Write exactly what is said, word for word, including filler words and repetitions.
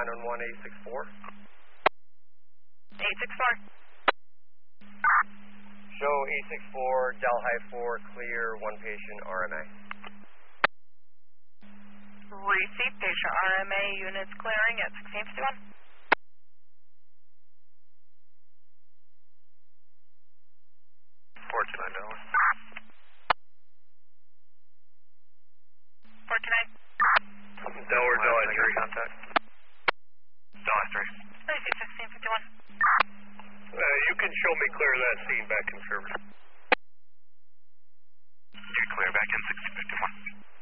nine one one eight six four. eight six four. Show eight six four, Delhi four, clear, one patient, R M A. Receipt, patient R M A units clearing at sixteen fifty-one. four two nine, Delaware. four two nine. Delaware, Delhi three. Contact. Delhi three. Receipt sixteen fifty-one. Uh, you can show me clear of that scene back conservative.